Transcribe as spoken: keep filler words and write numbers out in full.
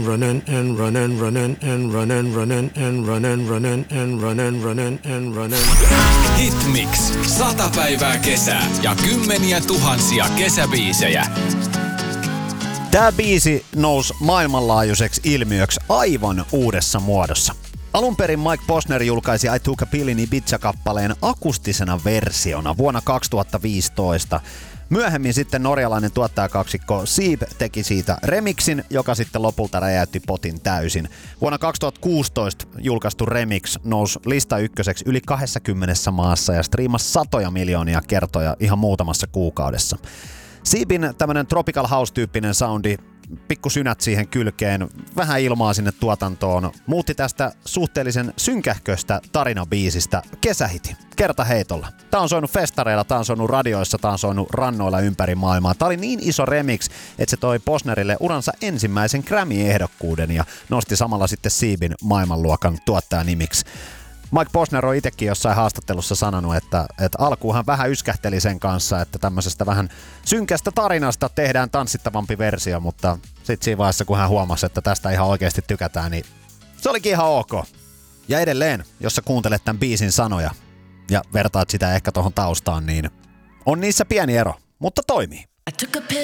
Running and running, running and running, running and running, running and running, running and running. Hitmix. Sata päivää kesää ja kymmeniä tuhansia kesäbiisejä. Tää biisi nousi maailmanlaajuiseksi ilmiöksi aivan uudessa muodossa. Alun perin Mike Posner julkaisi I Took a Pill in Ibiza-kappaleen akustisena versiona vuonna kaksituhattaviisitoista. Myöhemmin sitten norjalainen tuottajakaksikko Sieb teki siitä remixin, joka sitten lopulta räjäytti potin täysin. Vuonna kaksituhattakuusitoista julkaistu remix nousi lista ykköseksi yli kaksikymmentä maassa ja striimasi satoja miljoonia kertoja ihan muutamassa kuukaudessa. Siebin tämmönen tropical house-tyyppinen soundi, pikku synät siihen kylkeen, vähän ilmaa sinne tuotantoon, muutti tästä suhteellisen synkähköstä tarinabiisistä kesähiti kertaheitolla. Tää on soinut festareilla, tää on soinut radioissa, tää on soinut rannoilla ympäri maailmaa. Tää oli niin iso remix, että se toi Posnerille uransa ensimmäisen Grammy-ehdokkuuden ja nosti samalla sitten Siebin maailmanluokan tuottajanimiksi. Mike Posner on itsekin jossain haastattelussa sanonut, että, että alkuun hän vähän yskähteli sen kanssa, että tämmöisestä vähän synkästä tarinasta tehdään tanssittavampi versio, mutta sitten siinä vaiheessa, kun hän huomasi, että tästä ihan oikeasti tykätään, niin se olikin ihan ok. Ja edelleen, jos sä kuuntelet tämän biisin sanoja ja vertaat sitä ehkä tohon taustaan, niin on niissä pieni ero, mutta toimii.